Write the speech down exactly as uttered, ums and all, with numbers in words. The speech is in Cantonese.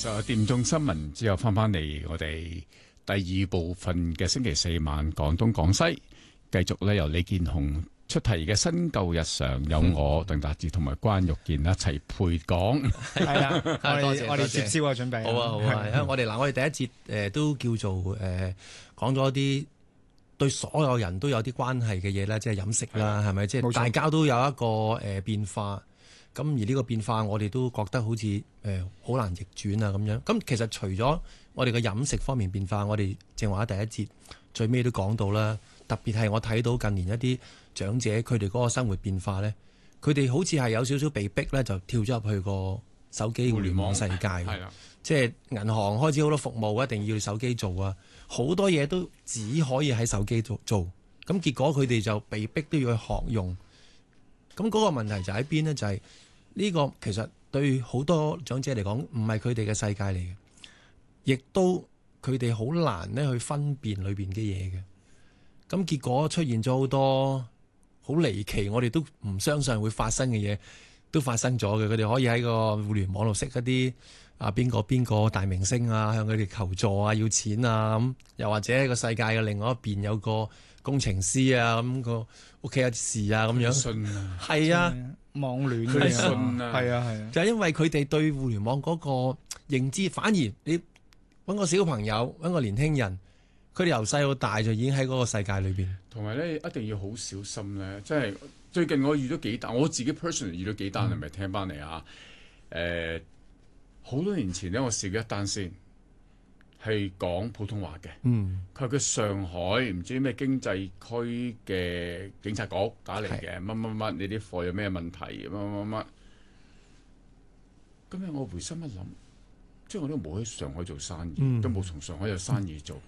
十一點鐘新聞之後，翻翻嚟我哋第二部分嘅星期四晚廣東廣西，繼續咧由李健雄出題嘅新舊日常，有我鄧達智同埋關玉健一齊陪講。 係啦，我多謝哋我哋接招啊，準備。 好啊好啊，因為我哋嗱，我哋第一節誒、呃、都叫做誒講咗啲對所有人都有啲關係嘅嘢啦，即係飲食啦，係咪？即係大家都有一個誒、呃、變化。咁而呢個變化，我哋都覺得好似誒好難逆轉啊咁樣。咁其實除咗我哋嘅飲食方面變化，我哋正話喺第一節最尾都講到啦。特別係我睇到近年一啲長者佢哋嗰個生活變化咧，佢哋好似係有少少被逼咧，就跳咗入去個手機互聯網世界。係啦，即係銀行開始好多服務一定要手機做啊，好多嘢都只可以喺手機做做。咁結果佢哋就被逼都要去學用。咁嗰個問題就喺邊呢？就係、是。呢個其實對好多長者嚟講，唔係佢哋嘅世界嚟嘅，亦都佢哋好難咧去分辨裏邊嘅嘢嘅。咁結果出現咗好多好離奇，我哋都唔相信會發生嘅嘢，都發生咗嘅。佢哋可以喺個互聯網度識一啲啊邊個邊個大明星啊，向佢哋求助啊，要錢啊咁。又或者喺個世界嘅另外一邊有個工程師啊，咁個屋企有事啊咁樣。 信啊， 係啊。 網戀佢哋信啊， 係啊係啊， 就係因為佢哋對互聯網嗰個認知，反而你揾個小朋友，揾個年輕人，佢哋由細到大就已經喺嗰個世界裏邊。 同埋咧，一定要好小心咧。即係最近我遇到幾單，我自己 personally 遇到幾單，係咪、嗯、聽翻嚟啊？誒、呃，好多年前咧，我試過一單先。係講普通話嘅， 嗯， 佢話佢上海唔知咩經濟區嘅警察局打嚟嘅，乜乜乜，你啲貨有咩問題，乜乜乜。咁樣我回心一諗，即係我都冇喺上海做生意，嗯、都冇從上海有生意做，